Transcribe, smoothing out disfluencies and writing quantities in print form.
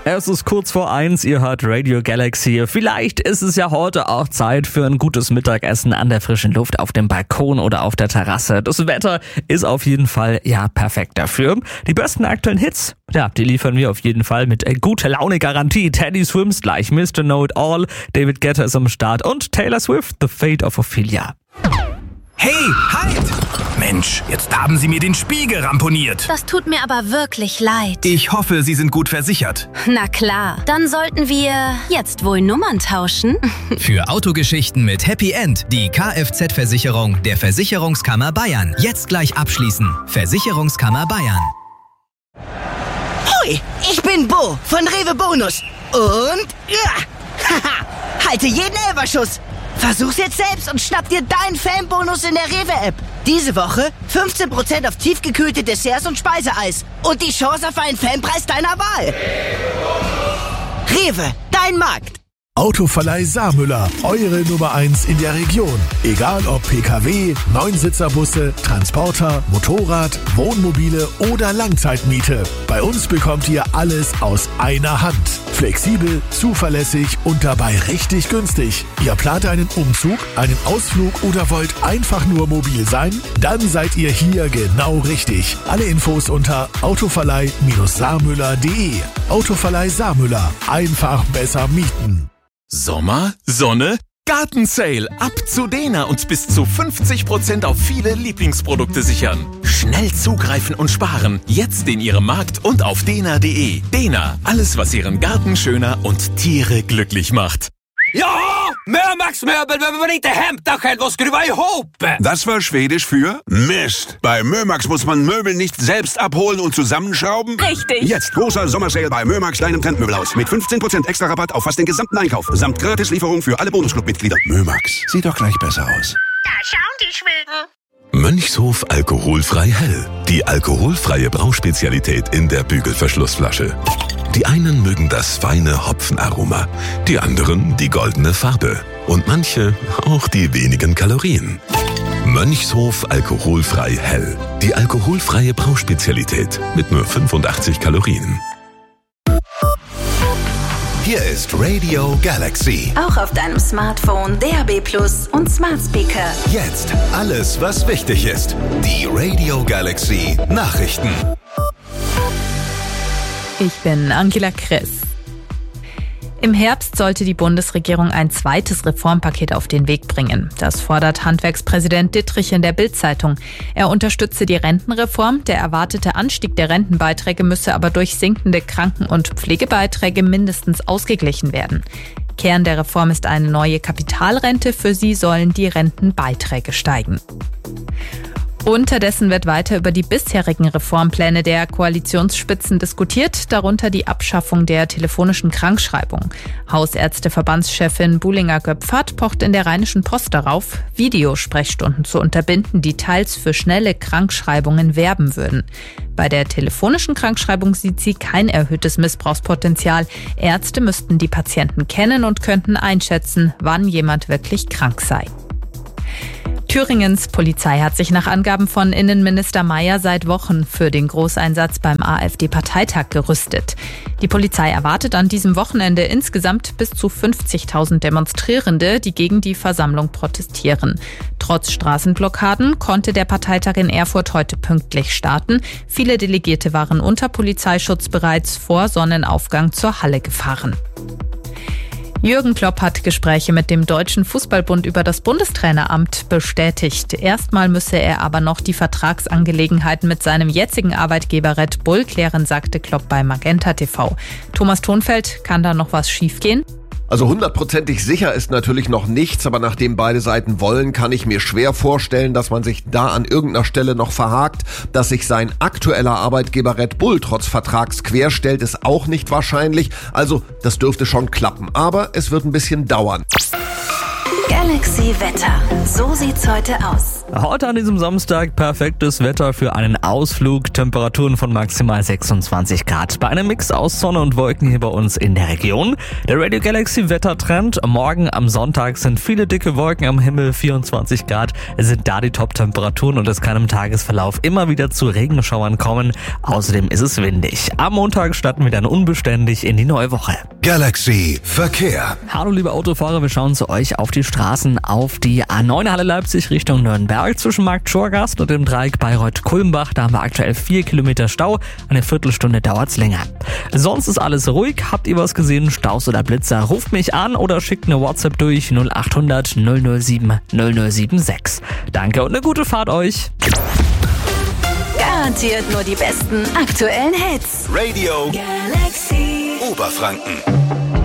Es ist kurz vor 1, ihr hört Radio Galaxy. Vielleicht ist es ja heute auch Zeit für ein gutes Mittagessen an der frischen Luft auf dem Balkon oder auf der Terrasse. Das Wetter ist auf jeden Fall perfekt dafür. Die besten aktuellen Hits, die liefern wir auf jeden Fall mit guter Laune-Garantie. Teddy Swims gleich, Mr. Know It All, David Guetta ist am Start und Taylor Swift, The Fate of Ophelia. Hey, halt! Mensch, jetzt haben Sie mir den Spiegel ramponiert. Das tut mir aber wirklich leid. Ich hoffe, Sie sind gut versichert. Na klar, dann sollten wir jetzt wohl Nummern tauschen. Für Autogeschichten mit Happy End die Kfz-Versicherung der Versicherungskammer Bayern. Jetzt gleich abschließen. Versicherungskammer Bayern. Hoi, ich bin Bo von Rewe Bonus. Und halte jeden Elferschuss. Versuch's jetzt selbst und schnapp dir deinen Fanbonus in der Rewe-App. Diese Woche 15% auf tiefgekühlte Desserts und Speiseeis. Und die Chance auf einen Fanpreis deiner Wahl. Rewe, dein Markt. Autoverleih Saarmüller, eure Nummer 1 in der Region. Egal ob PKW, Neunsitzerbusse, Transporter, Motorrad, Wohnmobile oder Langzeitmiete. Bei uns bekommt ihr alles aus einer Hand. Flexibel, zuverlässig und dabei richtig günstig. Ihr plant einen Umzug, einen Ausflug oder wollt einfach nur mobil sein? Dann seid ihr hier genau richtig. Alle Infos unter autoverleih-saarmüller.de. Autoverleih Saarmüller. Einfach besser mieten. Sommer, Sonne, Gartensale. Ab zu Dena und bis zu 50% auf viele Lieblingsprodukte sichern. Schnell zugreifen und sparen. Jetzt in Ihrem Markt und auf dena.de. Dena, alles was Ihren Garten schöner und Tiere glücklich macht. Ja, Mömax-Möbel, wenn man inte hämta själv och skruva ihop. Das war Schwedisch für Mist. Bei Mömax muss man Möbel nicht selbst abholen und zusammenschrauben. Richtig. Jetzt großer Sommersale bei Mömax, deinem Trendmöbelhaus. Mit 15% extra Rabatt auf fast den gesamten Einkauf. Samt Gratislieferung für alle Bonusclub-Mitglieder. Mömax, sieht doch gleich besser aus. Da schauen die Schweden. Mönchshof alkoholfrei hell. Die alkoholfreie Brauspezialität in der Bügelverschlussflasche. Die einen mögen das feine Hopfenaroma, die anderen die goldene Farbe und manche auch die wenigen Kalorien. Mönchshof alkoholfrei hell. Die alkoholfreie Brauspezialität mit nur 85 Kalorien. Hier ist Radio Galaxy. Auch auf deinem Smartphone, DAB+ und Smart Speaker. Jetzt alles, was wichtig ist. Die Radio Galaxy Nachrichten. Ich bin Angela Kress. Im Herbst sollte die Bundesregierung ein zweites Reformpaket auf den Weg bringen. Das fordert Handwerkspräsident Dittrich in der Bild-Zeitung. Er unterstütze die Rentenreform. Der erwartete Anstieg der Rentenbeiträge müsse aber durch sinkende Kranken- und Pflegebeiträge mindestens ausgeglichen werden. Kern der Reform ist eine neue Kapitalrente. Für sie sollen die Rentenbeiträge steigen. Unterdessen wird weiter über die bisherigen Reformpläne der Koalitionsspitzen diskutiert, darunter die Abschaffung der telefonischen Krankschreibung. Hausärzteverbandschefin Buhlinger-Göpfert pocht in der Rheinischen Post darauf, Videosprechstunden zu unterbinden, die teils für schnelle Krankschreibungen werben würden. Bei der telefonischen Krankschreibung sieht sie kein erhöhtes Missbrauchspotenzial. Ärzte müssten die Patienten kennen und könnten einschätzen, wann jemand wirklich krank sei. Thüringens Polizei hat sich nach Angaben von Innenminister Mayer seit Wochen für den Großeinsatz beim AfD-Parteitag gerüstet. Die Polizei erwartet an diesem Wochenende insgesamt bis zu 50.000 Demonstrierende, die gegen die Versammlung protestieren. Trotz Straßenblockaden konnte der Parteitag in Erfurt heute pünktlich starten. Viele Delegierte waren unter Polizeischutz bereits vor Sonnenaufgang zur Halle gefahren. Jürgen Klopp hat Gespräche mit dem Deutschen Fußballbund über das Bundestraineramt bestätigt. Erstmal müsse er aber noch die Vertragsangelegenheiten mit seinem jetzigen Arbeitgeber Red Bull klären, sagte Klopp bei Magenta TV. Thomas Thonfeld, kann da noch was schiefgehen? Also 100%ig sicher ist natürlich noch nichts, aber nachdem beide Seiten wollen, kann ich mir schwer vorstellen, dass man sich da an irgendeiner Stelle noch verhakt. Dass sich sein aktueller Arbeitgeber Red Bull trotz Vertrags querstellt, ist auch nicht wahrscheinlich. Also das dürfte schon klappen, aber es wird ein bisschen dauern. Galaxy Wetter. So sieht's heute aus. Heute an diesem Samstag perfektes Wetter für einen Ausflug, Temperaturen von maximal 26 Grad. Bei einem Mix aus Sonne und Wolken hier bei uns in der Region. Der Radio Galaxy Wettertrend. Morgen am Sonntag sind viele dicke Wolken am Himmel, 24 Grad sind da die Top-Temperaturen und es kann im Tagesverlauf immer wieder zu Regenschauern kommen. Außerdem ist es windig. Am Montag starten wir dann unbeständig in die neue Woche. Galaxy Verkehr. Hallo liebe Autofahrer, wir schauen zu euch auf die Straßen, auf die A9 Halle Leipzig Richtung Nürnberg zwischen Markt Schorgast und dem Dreieck Bayreuth-Kulmbach. Da haben wir aktuell 4 Kilometer Stau, eine Viertelstunde dauert's länger. Sonst ist alles ruhig. Habt ihr was gesehen, Staus oder Blitzer, ruft mich an oder schickt eine WhatsApp durch 0800 007 0076. Danke und eine gute Fahrt euch. Garantiert nur die besten aktuellen Hits. Radio Galaxy Oberfranken.